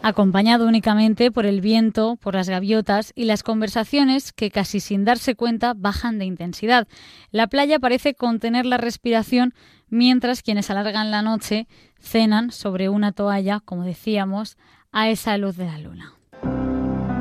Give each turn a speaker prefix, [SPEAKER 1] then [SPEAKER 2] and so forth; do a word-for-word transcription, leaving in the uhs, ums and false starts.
[SPEAKER 1] acompañado únicamente por el viento, por las gaviotas y las conversaciones que casi sin darse cuenta bajan de intensidad. La playa parece contener la respiración mientras quienes alargan la noche cenan sobre una toalla, como decíamos, a esa luz de la luna.